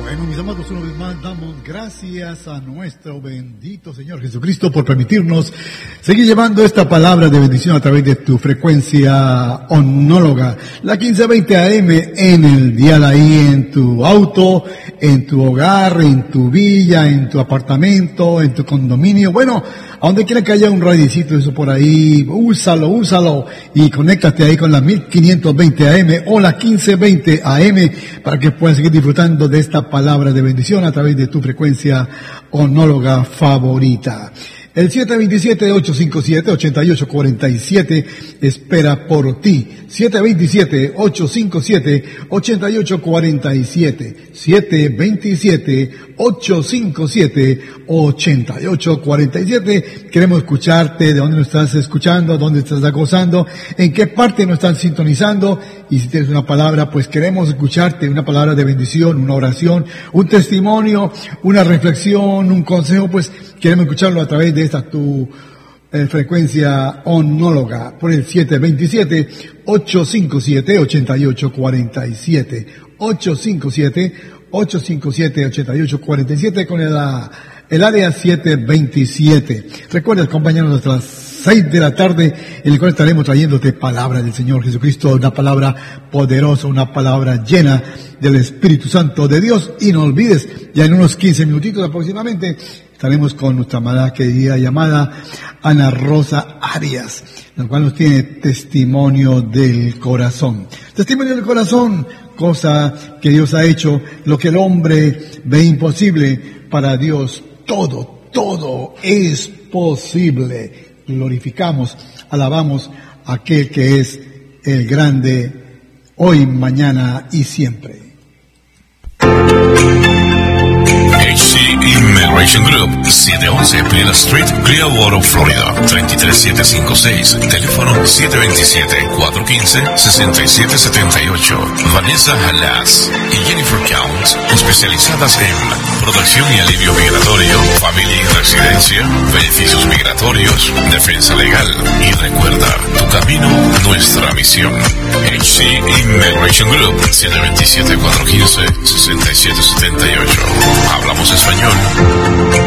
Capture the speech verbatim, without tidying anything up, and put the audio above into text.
Bueno, mis amados, una vez más damos gracias a nuestro bendito Señor Jesucristo por permitirnos seguir llevando esta palabra de bendición a través de tu frecuencia onóloga, la quince veinte A M en el dial ahí en tu auto, en tu hogar, en tu villa, en tu apartamento, en tu condominio. Bueno, a donde quiera que haya un radicito eso por ahí, úsalo, úsalo y conéctate ahí con la mil quinientos veinte A M o la quince veinte A M para que puedas seguir disfrutando de esta palabra de bendición a través de tu frecuencia onóloga favorita. El siete dos siete, ocho cinco siete, ocho ocho cuatro siete espera por ti. siete dos siete, ocho cinco siete, ocho ocho cuatro siete. siete dos siete, ocho cinco siete, ocho ocho cuatro siete. Queremos escucharte, de dónde nos estás escuchando, dónde estás gozando, en qué parte nos están sintonizando. Y si tienes una palabra, pues queremos escucharte, una palabra de bendición, una oración, un testimonio, una reflexión, un consejo, pues queremos escucharlo a través de esta tu eh, frecuencia onóloga por el siete dos siete, ocho cinco siete, ocho ocho cuatro siete. ocho cinco siete, ocho cinco siete, ocho ocho cuatro siete con el, el área siete veintisiete. Recuerda acompañarnos hasta las seis de la tarde, en el cual estaremos trayéndote palabra del Señor Jesucristo, una palabra poderosa, una palabra llena del Espíritu Santo de Dios. Y no olvides, ya en unos quince minutitos aproximadamente, estaremos con nuestra amada querida llamada Ana Rosa Arias, la cual nos tiene testimonio del corazón. Testimonio del corazón, cosa que Dios ha hecho, lo que el hombre ve imposible, para Dios todo, todo es posible. Glorificamos, alabamos a aquel que es el grande, hoy, mañana y siempre. H C Immigration Group, setecientos once Peel Street, Clearwater, Florida, treinta y tres mil setecientos cincuenta y seis, teléfono siete dos siete, cuatro uno cinco, seis siete siete ocho. Vanessa Halas y Jennifer Count, especializadas en protección y alivio migratorio, familia y residencia, beneficios migratorios, defensa legal. Y recuerda, tu camino, nuestra misión. H C Immigration Group, siete dos siete, cuatro uno cinco, seis siete siete ocho. Hablamos español.